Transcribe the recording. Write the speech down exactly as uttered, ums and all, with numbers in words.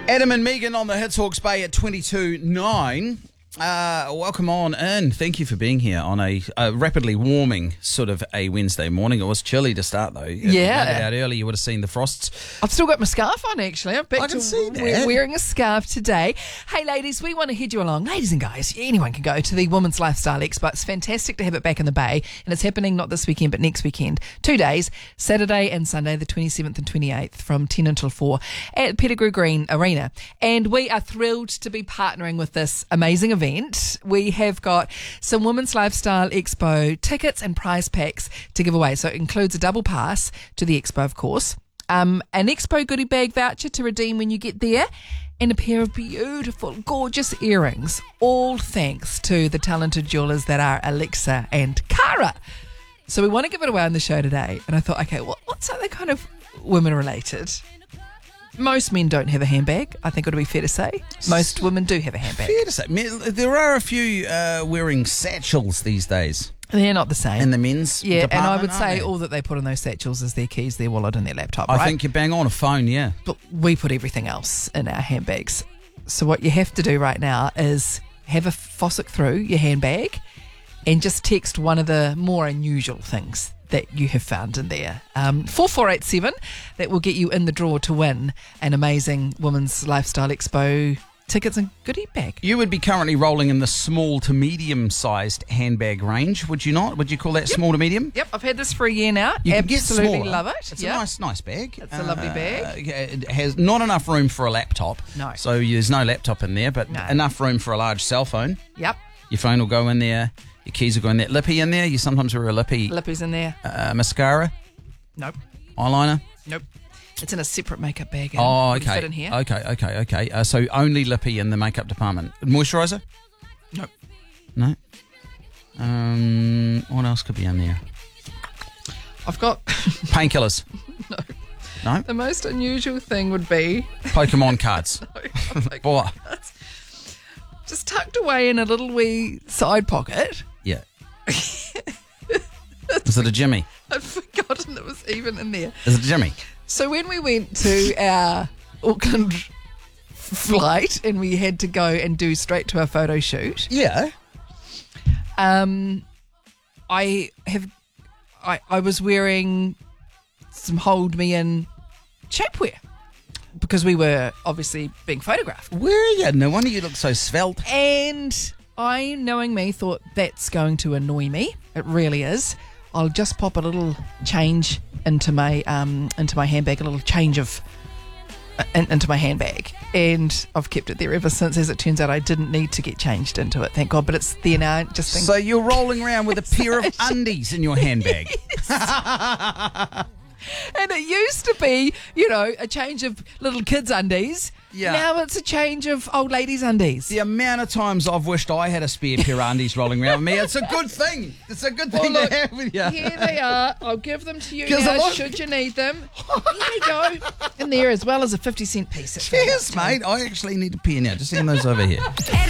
Adam and Megan on the Hits Hawke's Bay at twenty-two nine. Uh, welcome on in. Thank you for being here on a, a rapidly warming sort of a Wednesday morning. It was chilly to start though. If Yeah. you made it out early, you would have seen the frosts. I've still got my scarf on, actually. I'm back I can to see we- that. wearing a scarf today. Hey, ladies, we want to head you along. Ladies and guys, anyone can go to the Women's Lifestyle Expo. It's fantastic to have it back in the Bay, and it's happening not this weekend, but next weekend. Two days, Saturday and Sunday, the twenty-seventh and twenty-eighth, from ten until four at Pettigrew Green Arena. And we are thrilled to be partnering with this amazing event. We have got some Women's Lifestyle Expo tickets and prize packs to give away. So it includes a double pass to the Expo, of course, um, an Expo goodie bag voucher to redeem when you get there, and a pair of beautiful, gorgeous earrings, all thanks to the talented jewellers that are Alexa and Cara. So we want to give it away on the show today. And I thought, okay, well, what's something kind of women related? Most men don't have a handbag, I think it would be fair to say. Most women do have a handbag. Fair to say. Me- There are a few uh, wearing satchels these days They're not the same. in the men's Yeah, and I department, would aren't say they? all that they put in those satchels is their keys, their wallet, and their laptop, I right? think you bang on a phone, yeah. But we put everything else in our handbags. So what you have to do right now is have a fossil through your handbag and just text one of the more unusual things that you have found in there. Um, four four eight seven, that will get you in the draw to win an amazing Women's Lifestyle Expo tickets and goodie bag. You would be currently rolling in the small to medium-sized handbag range, would you not? Would you call that small to medium? Yep, I've had this for a year now. You can get Absolutely smaller. love it. It's Yep. a nice, nice bag. It's a lovely bag. It has not enough room for a laptop. No. So there's no laptop in there, but No. enough room for a large cell phone. Yep, Your phone will go in there. Your keys will go in there. Lippy in there. You sometimes wear a lippy lippy's in there. uh, mascara, Nope, eyeliner. nope. It's in a separate makeup bag. Adam. Oh, Would okay. fit in here. Okay, okay, okay. Uh, so only lippy in the makeup department. Moisturiser? Nope. No. Um, what else could be in there? I've got Painkillers? no. No. The most unusual thing would be Pokemon cards. What? just tucked away in a little wee side pocket. Yeah. Is it a Jimmy? I've forgotten it was even in there. Is it a Jimmy? So when we went to our Auckland flight and we had to go and do straight to our photo shoot, Yeah. um, I have, I, I was wearing some hold me in shapewear because we were obviously being photographed. Where are you? No wonder you look so svelte. And I, knowing me, thought that's going to annoy me. It really is. I'll just pop a little change into my um into my handbag, a little change of uh, in, into my handbag, and I've kept it there ever since. As it turns out, I didn't need to get changed into it, thank God. But it's there now. Just think, So you're rolling around with a pair of undies in your handbag. and it used to be, you know, a change of little kids' undies. Yeah. Now it's a change of old ladies' undies. The amount of times I've wished I had a spare pair of undies rolling around with me, it's a good thing. It's a good thing Well, look, to have with you. Here they are. I'll give them to you 'Cause now, a lot- should you need them. Here you go. In there, as well as a fifty cent piece. Cheers, mate. I actually need a pair now. Just send those over here.